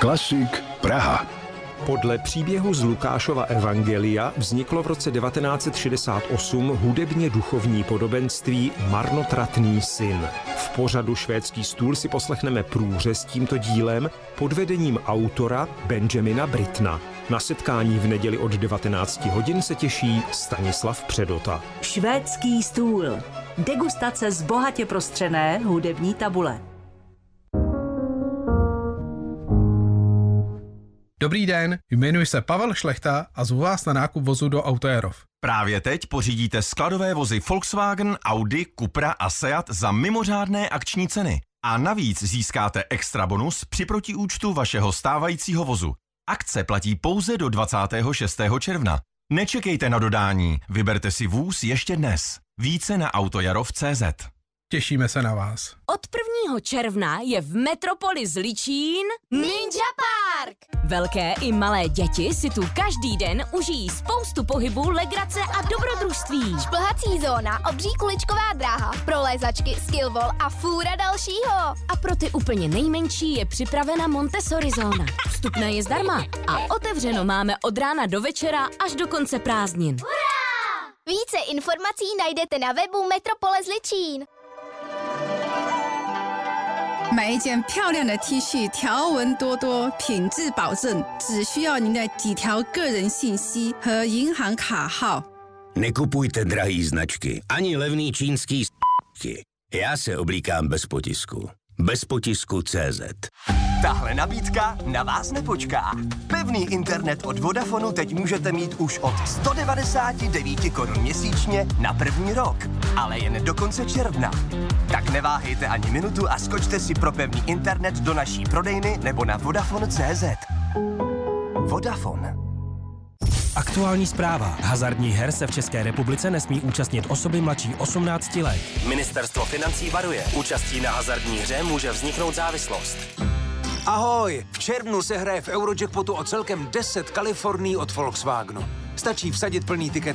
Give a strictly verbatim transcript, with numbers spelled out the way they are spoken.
Klasik Praha. Podle příběhu z Lukášova evangelia vzniklo v roce devatenáct set šedesát osm hudebně duchovní podobenství Marnotratný syn. V pořadu Švédský stůl si poslechneme průřez tímto dílem pod vedením autora Benjamina Brittna. Na setkání v neděli od devatenácti hodin se těší Stanislav Předota. Švédský stůl. Degustace z bohatě prostřené hudební tabule. Dobrý den, jmenuji se Pavel Šlechta a zvu vás na nákup vozu do Autojerov. Právě teď pořídíte skladové vozy Volkswagen, Audi, Cupra a Seat za mimořádné akční ceny. A navíc získáte extra bonus při protiúčtu vašeho stávajícího vozu. Akce platí pouze do dvacátého šestého června. Nečekejte na dodání, vyberte si vůz ještě dnes. Více na autojarov tečka cé zet. Těšíme se na vás. Od prvního června je v Metropoli Zličín Ninja Park. Velké i malé děti si tu každý den užijí spoustu pohybu, legrace a dobrodružství. Šplhací zóna, obří kuličková dráha, prolézačky, skillwall a fůra dalšího. A pro ty úplně nejmenší je připravena Montessori zóna. Vstupné je zdarma a otevřeno máme od rána do večera až do konce prázdnin. Hurá! Více informací najdete na webu Metropole Zličín. 买一件漂亮的 T 恤，条纹多多，品质保证，只需要您的几条个人信息和银行卡号。 Nekupujte drahý značky, ani levný čínský s***ky. Já se oblíkám bez potisku. Bez potisku tečka cé zet. Tahle nabídka na vás nepočká. Pevný internet od Vodafonu teď můžete mít už od sto devadesát devět korun měsíčně na první rok, ale jen do konce června. Tak neváhejte ani minutu a skočte si pro pevný internet do naší prodejny nebo na vodafone tečka cé zet. Vodafone. Aktuální zpráva. Hazardních her se v České republice nesmí účastnit osoby mladší osmnácti let. Ministerstvo financí varuje. Účastí na hazardní hře může vzniknout závislost. Ahoj! V červnu se hraje v Eurojackpotu o celkem deset Kalifornií od Volkswagenu. Stačí vsadit plný tiket